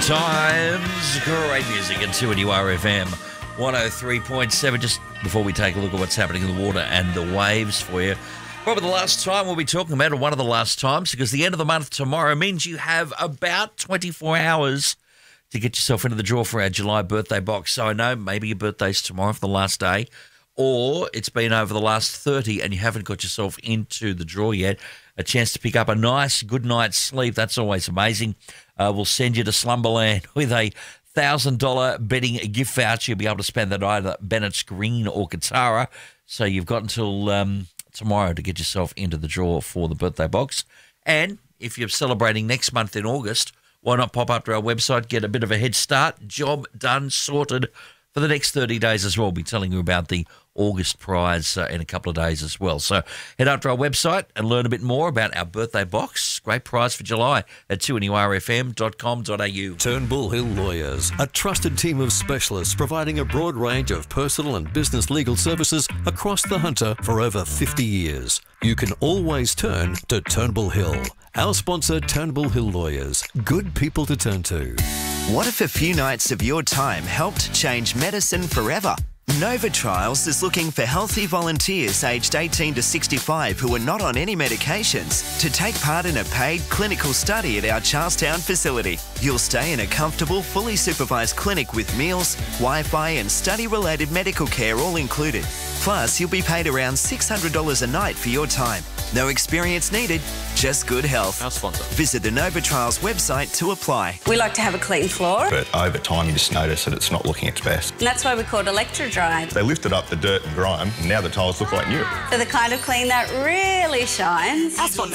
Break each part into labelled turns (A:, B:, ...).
A: times. Great music at 2NURFM 103.7. Just before we take a look at what's happening in the water and the waves for you. Probably the last time we'll be talking about, or one of the last times, because the end of the month tomorrow means you have about 24 hours to get yourself into the draw for our July birthday box. So I know maybe your birthday's tomorrow for the last day, or it's been over the last 30 and you haven't got yourself into the draw yet. A chance to pick up a nice good night's sleep. That's always amazing. We'll send you to Slumberland with a $1,000 betting gift voucher. You'll be able to spend the night at Bennett's Green or Katara. So you've got until tomorrow to get yourself into the draw for the birthday box. And if you're celebrating next month in August, why not pop up to our website, get a bit of a head start, job done, sorted for the next 30 days as well. We'll be telling you about the August prize in a couple of days as well. So head up to our website and learn a bit more about our birthday box. Great prize for July at 2NURFM.com.au.
B: Turnbull Hill Lawyers, a trusted team of specialists providing a broad range of personal and business legal services across the Hunter for over 50 years. You can always turn to Turnbull Hill. Our sponsor, Turnbull Hill Lawyers. Good people to turn to.
C: What if a few nights of your time helped change medicine forever? Nova Trials is looking for healthy volunteers aged 18 to 65 who are not on any medications to take part in a paid clinical study at our Charlestown facility. You'll stay in a comfortable, fully supervised clinic with meals, Wi-Fi and study-related medical care all included. Plus, you'll be paid around $600 a night for your time. No experience needed, just good health.
D: Our sponsor.
C: Visit the Nova Trials website to apply.
E: We like to have a clean floor.
F: But over time, you just notice that it's not looking its best.
E: And that's why we call it Electro-Dry.
F: They lifted up the dirt and grime, and now the tiles look like new.
E: For the kind of clean that really shines. Our sponsor.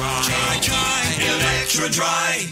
G: Electro-Dry.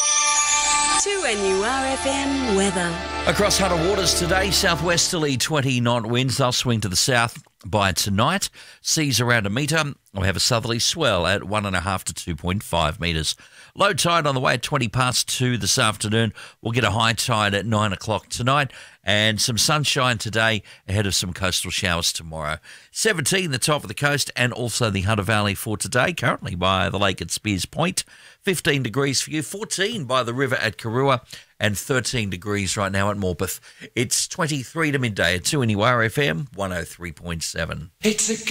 E: 2NURFM weather.
A: Across Hunter Waters today, southwesterly 20 knot winds. They'll swing to the south by tonight. Seas around a metre. We'll have a southerly swell at 1.5 to 2.5 metres. Low tide on the way at 20 past 2 this afternoon. We'll get a high tide at 9 o'clock tonight, and some sunshine today ahead of some coastal showers tomorrow. 17 the top of the coast and also the Hunter Valley for today, currently by the lake at Spears Point. 15 degrees for you, 14 by the river at Karua, and 13 degrees right now at Morpeth. It's 23 to midday at 2NURFM 103.7.
G: It's a